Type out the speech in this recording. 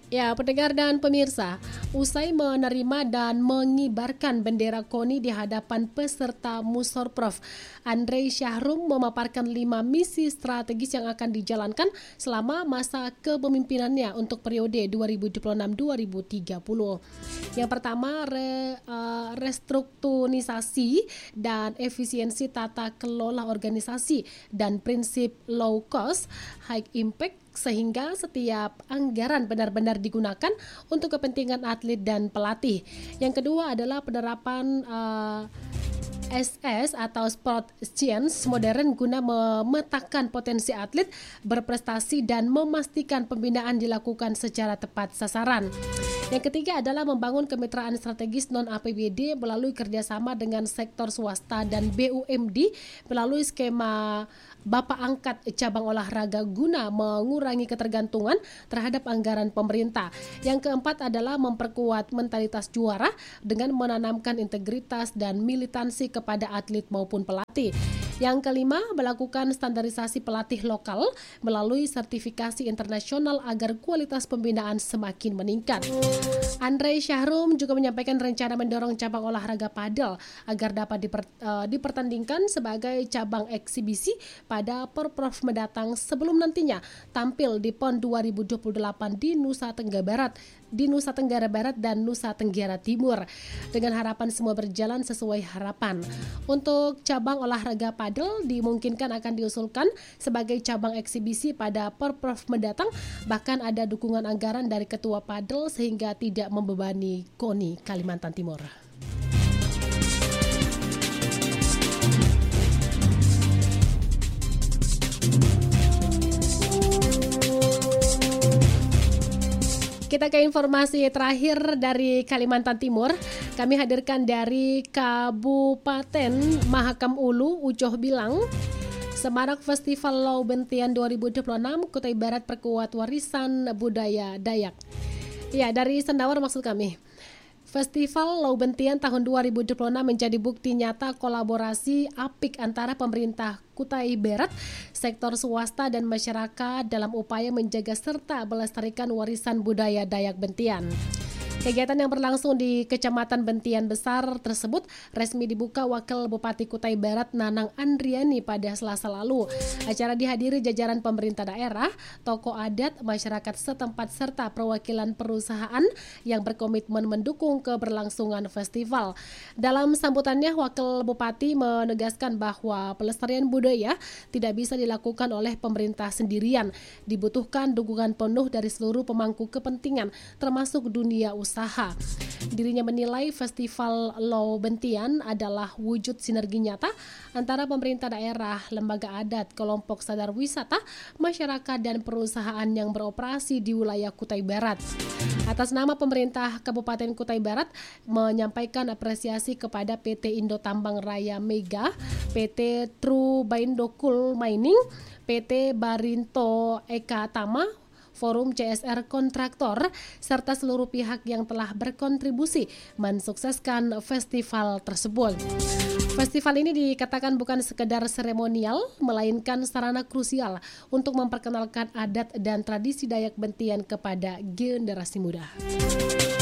Ya, pendengar dan pemirsa, usai menerima dan mengibarkan bendera KONI di hadapan peserta Musorprof, Andre Syahrum memaparkan 5 misi strategis yang akan dijalankan selama masa kepemimpinannya untuk periode 2026-2030. Yang pertama, restrukturisasi dan efisiensi tata kelola organisasi dan prinsip low cost, high impact, sehingga setiap anggaran benar-benar digunakan untuk kepentingan atlet dan pelatih. Yang kedua adalah penerapan SS atau Sport Science modern guna memetakan potensi atlet berprestasi dan memastikan pembinaan dilakukan secara tepat sasaran. Yang ketiga adalah membangun kemitraan strategis non-APBD melalui kerjasama dengan sektor swasta dan BUMD melalui skema Bapak Angkat cabang olahraga guna mengurangi ketergantungan terhadap anggaran pemerintah. Yang keempat adalah memperkuat mentalitas juara dengan menanamkan integritas dan militansi kepada atlet maupun pelatih. Yang kelima, melakukan standarisasi pelatih lokal melalui sertifikasi internasional agar kualitas pembinaan semakin meningkat. Andre Syahrum juga menyampaikan rencana mendorong cabang olahraga padel agar dapat dipertandingkan sebagai cabang eksibisi pada Porprov mendatang sebelum nantinya tampil di PON 2028 di Nusa Tenggara Barat dan Nusa Tenggara Timur, dengan harapan semua berjalan sesuai harapan. Untuk cabang olahraga padel dimungkinkan akan diusulkan sebagai cabang eksibisi pada Porprov mendatang, bahkan ada dukungan anggaran dari ketua padel sehingga tidak membebani KONI Kalimantan Timur. Kita ke informasi terakhir dari Kalimantan Timur. Kami hadirkan dari Kabupaten Mahakam Ulu, Ucoh bilang, Semarak Festival Lau Bentian 2026, Kutai Barat perkuat warisan budaya Dayak. Ya, dari Sendawar maksud kami. Festival Lau Bentian tahun 2026 menjadi bukti nyata kolaborasi apik antara pemerintah Kutai Barat, sektor swasta dan masyarakat dalam upaya menjaga serta melestarikan warisan budaya Dayak Bentian. Kegiatan yang berlangsung di Kecamatan Bentian Besar tersebut resmi dibuka Wakil Bupati Kutai Barat Nanang Andriani pada Selasa lalu. Acara dihadiri jajaran pemerintah daerah, tokoh adat, masyarakat setempat serta perwakilan perusahaan yang berkomitmen mendukung keberlangsungan festival. Dalam sambutannya, Wakil Bupati menegaskan bahwa pelestarian budaya tidak bisa dilakukan oleh pemerintah sendirian. Dibutuhkan dukungan penuh dari seluruh pemangku kepentingan, termasuk dunia usaha. Dirinya menilai Festival Lau Bentian adalah wujud sinergi nyata antara pemerintah daerah, lembaga adat, kelompok sadar wisata, masyarakat, dan perusahaan yang beroperasi di wilayah Kutai Barat. Atas nama pemerintah Kabupaten Kutai Barat menyampaikan apresiasi kepada PT Indo Tambang Raya Mega, PT True Baindo Coal Mining, PT Barinto Eka Tama, Forum CSR Kontraktor, serta seluruh pihak yang telah berkontribusi mensukseskan festival tersebut. Festival ini dikatakan bukan sekedar seremonial, melainkan sarana krusial untuk memperkenalkan adat dan tradisi Dayak Bentian kepada generasi muda.